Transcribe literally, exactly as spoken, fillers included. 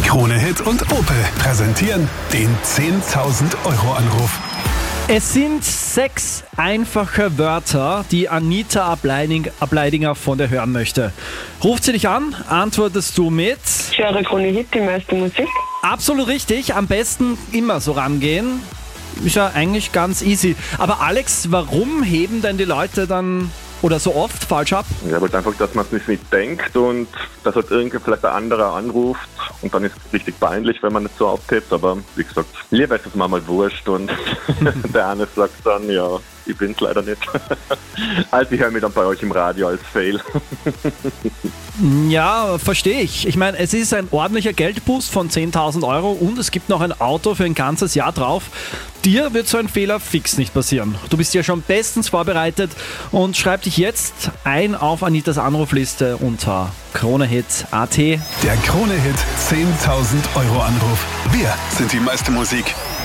Krone Hit und Opel präsentieren den zehntausend Euro Anruf. Es sind sechs einfache Wörter, die Anita Ableiding, Ableidinger von dir hören möchte. Ruft sie dich an, antwortest du mit? Ich höre Krone Hit, die meiste Musik. Absolut richtig, am besten immer so rangehen. Ist ja eigentlich ganz easy. Aber Alex, warum heben denn die Leute dann oder so oft falsch ab? Ja, weil einfach, dass man es nicht mitdenkt und dass halt irgendwie vielleicht ein anderer anruft und dann ist es richtig peinlich, wenn man nicht so abtippt. Aber wie gesagt, lieber ist es mir mal wurscht und der eine sagt dann, ja, ich bin's leider nicht. Also ich höre mich dann bei euch im Radio als Fail. Ja, verstehe ich. Ich meine, es ist ein ordentlicher Geldboost von zehntausend Euro und es gibt noch ein Auto für ein ganzes Jahr drauf. Dir wird so ein Fehler fix nicht passieren. Du bist ja schon bestens vorbereitet und schreib dich jetzt ein auf Anitas Anrufliste unter kronehit punkt at. Der Krone Hit zehntausend Euro Anruf. Wir sind die meiste Musik.